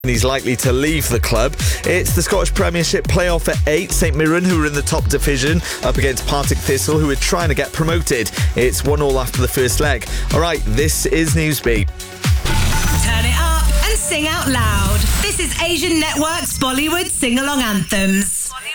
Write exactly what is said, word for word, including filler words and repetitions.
He's likely to leave the club. It's the Scottish Premiership playoff at eight. St Mirren, who are in the top division, up against Partick Thistle, who are trying to get promoted. It's one all after the first leg. All right, this is Newsbeat. Turn it up and sing out loud. This is Asian Network's Bollywood Sing-Along Anthems.